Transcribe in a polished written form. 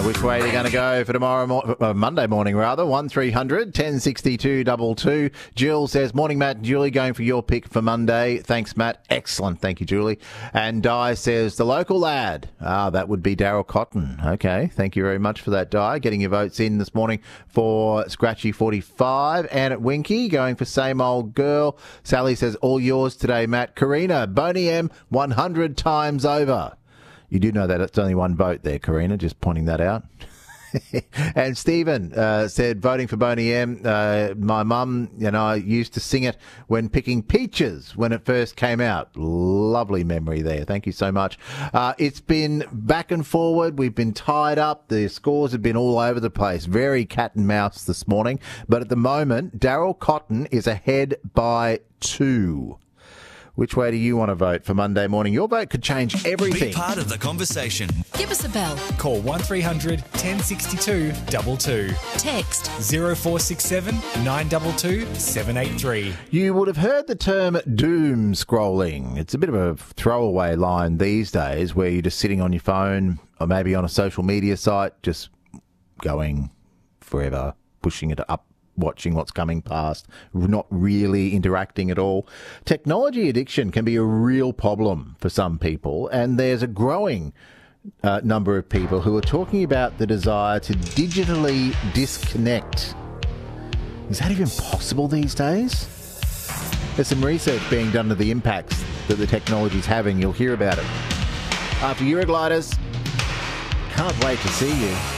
Which way are you going to go for Monday morning, rather? 1300 1062 22. Jill says, morning, Matt and Julie, going for your pick for Monday. Thanks, Matt. Excellent. Thank you, Julie. And Di says, the local lad. That would be Daryl Cotton. Okay. Thank you very much for that, Di. Getting your votes in this morning for Scratchy 45. And at Winky, going for same old girl. Sally says, all yours today, Matt. Karina, Boney M, 100 times over. You do know that it's only one vote there, Karina, just pointing that out. And Stephen said, voting for Boney M. My mum and I used to sing it when picking peaches when it first came out. Lovely memory there. Thank you so much. It's been back and forward. We've been tied up. The scores have been all over the place. Very cat and mouse this morning. But at the moment, Daryl Cotton is ahead by 2. Which way do you want to vote for Monday morning? Your vote could change everything. Be part of the conversation. Give us a bell. Call 1300 1062 22. Text 0467 922 783. You would have heard the term doom scrolling. It's a bit of a throwaway line these days where you're just sitting on your phone or maybe on a social media site, just going forever, pushing it up, watching what's coming past, not really interacting at all. Technology addiction can be a real problem for some people, and there's a growing number of people who are talking about the desire to digitally disconnect. Is that even possible these days? There's some research being done to the impacts that the technology's having. You'll hear about it. After Eurogliders, can't wait to see you.